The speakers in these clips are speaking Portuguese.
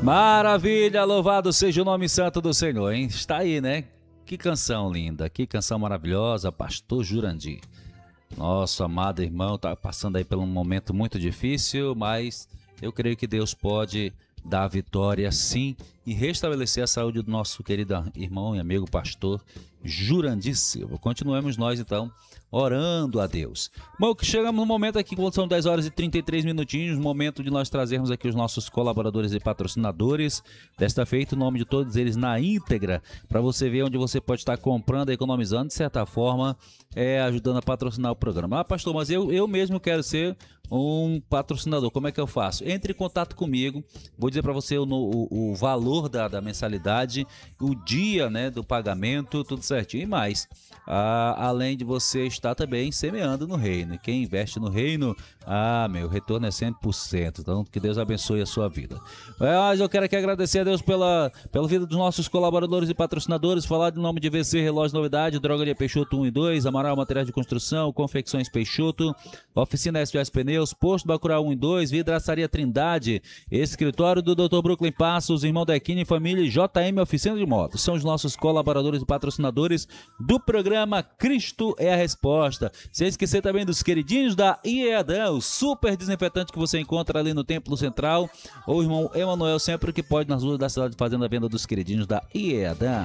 Maravilha, louvado seja o nome santo do Senhor, hein? Está aí, né? Que canção linda, que canção maravilhosa, Pastor Jurandir. Nosso amado irmão está passando aí por um momento muito difícil, mas eu creio que Deus pode dar a vitória sim e restabelecer a saúde do nosso querido irmão e amigo pastor Jurandir Silva. Continuemos nós então orando a Deus. Bom, que chegamos no momento aqui, quando são 10 horas e 33 minutinhos, momento de nós trazermos aqui os nossos colaboradores e patrocinadores. Desta feita, o nome de todos eles na íntegra, para você ver onde você pode estar comprando, economizando, de certa forma, ajudando a patrocinar o programa. Ah, pastor, mas eu mesmo quero ser um patrocinador, como é que eu faço? Entre em contato comigo, vou dizer para você o valor da mensalidade, o dia, né, do pagamento, tudo certinho e mais. Além de você estar também semeando no reino. Quem investe no reino, meu retorno é 100%. Então, que Deus abençoe a sua vida. Mas eu quero aqui agradecer a Deus pela vida dos nossos colaboradores e patrocinadores. Falar de nome de VC Relógio Novidade, Drogaria Peixoto 1 e 2, Amaral Materiais de Construção, Confecções Peixoto, Oficina SOS Pneus, Posto Bacurau 1 e 2, Vidraçaria Trindade, Escritório do Dr. Brooklyn Passos, Irmão Dequini e Família e JM Oficina de Motos. São os nossos colaboradores e patrocinadores do programa Cristo é a Resposta. Sem esquecer também dos queridinhos da IEADAN, o super desinfetante que você encontra ali no Templo Central, ou o irmão Emanuel sempre que pode nas ruas da cidade fazendo a venda dos queridinhos da IEADAN.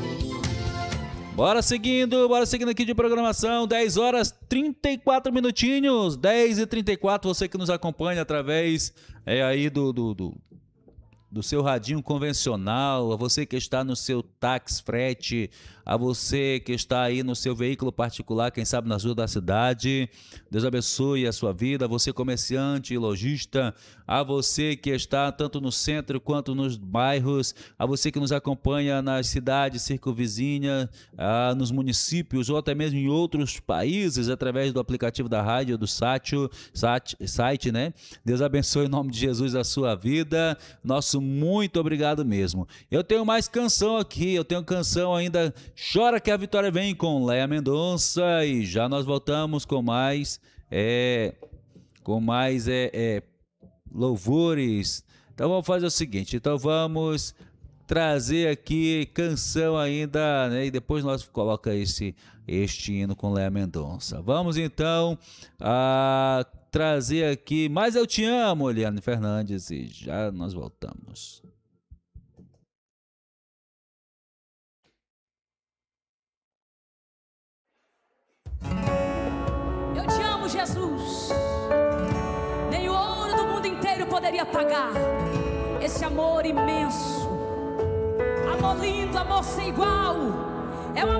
Bora seguindo aqui de programação, 10 horas 34 minutinhos, 10h34, você que nos acompanha através aí do seu radinho convencional, a você que está no seu táxi frete, a você que está aí no seu veículo particular, quem sabe nas ruas da cidade, Deus abençoe a sua vida, a você comerciante e lojista, a você que está tanto no centro quanto nos bairros, a você que nos acompanha nas cidades circunvizinhas, nos municípios ou até mesmo em outros países, através do aplicativo da rádio, do site, né? Deus abençoe em nome de Jesus a sua vida, nosso muito obrigado mesmo. Eu tenho mais canção aqui, eu tenho canção ainda, Chora que a Vitória Vem, com Léa Mendonça, e já nós voltamos com mais louvores. Então vamos fazer o seguinte, então vamos trazer aqui canção ainda, né? E depois nós coloca este hino com Léa Mendonça. Vamos então trazer aqui Mas Eu Te Amo, Eliane Fernandes, e já nós voltamos. Eu te amo, Jesus. Nem o ouro do mundo inteiro poderia pagar esse amor imenso, amor lindo, amor sem igual. É um